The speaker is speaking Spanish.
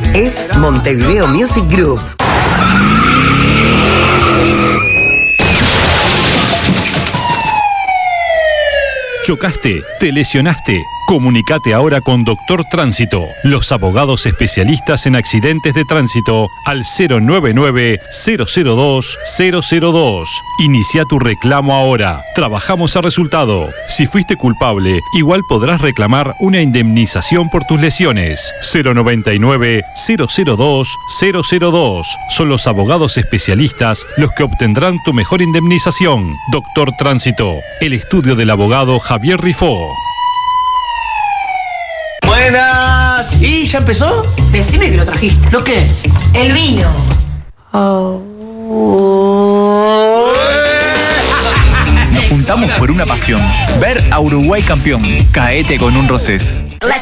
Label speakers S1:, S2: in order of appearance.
S1: es Montevideo Music Group.
S2: ¿Chocaste? ¿Te lesionaste? Comunicate ahora con Doctor Tránsito, los abogados especialistas en accidentes de tránsito, al 099-002-002. Inicia tu reclamo ahora. Trabajamos a resultado. Si fuiste culpable, igual podrás reclamar una indemnización por tus lesiones. 099-002-002. Son los abogados especialistas los que obtendrán tu mejor indemnización. Doctor Tránsito, el estudio del abogado Javier Rifó.
S3: Buenas. ¿Y ya empezó?
S4: Decime que lo trajiste.
S3: ¿Lo qué?
S4: El vino.
S5: Nos juntamos por una pasión. Ver a Uruguay campeón. Caete con un Rosés.